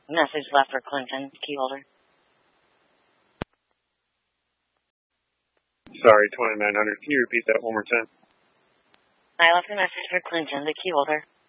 Message left for Clinton, key holder. Sorry, 2900. Can you repeat that one more time? I left a message for Clinton, the key holder.